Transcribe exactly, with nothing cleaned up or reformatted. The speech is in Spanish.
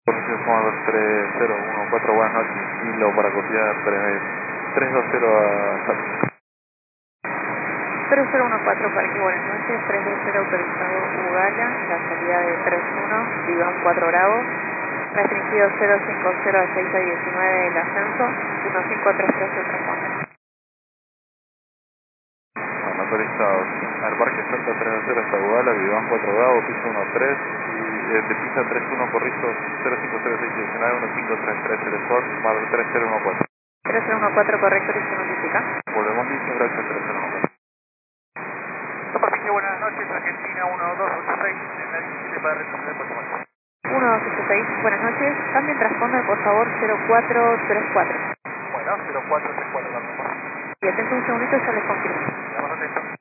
Posición dos tres cero uno cuatro, buenas noches. Hilo para copiar tres dos cero a Salto. tres cero uno cuatro para aquí, buenas noches. tres dos cero autorizado Ugala, la salida de tres uno, Iván cuatro Bravo. Restringido cero cinco cero a seis a diecinueve el ascenso, uno cinco tres tres el transporte. Bueno, autorizado. Al parque Salto tres dos cero hasta Ugala, Iván cuatro Bravo, piso uno tres. Y eh, de pista tres uno, corrijo cero cinco cero seis diecinueve uno cinco tres tres, el Sport, Mar tres cero uno cuatro. tres cero uno cuatro correcto, dirección notifica. Volvemos listo, gracias tres cero uno cuatro. Superficie, buenas noches, Argentina uno dos ocho seis, en la diecisiete para retroceder por Guatemala. uno dos ocho seis, buenas noches. Cambien transponder, por favor, cero cuatro tres cuatro. Bueno, cero cuatro tres cuatro también. Y atento un segundito, ya les confirmo. Estamos atentos.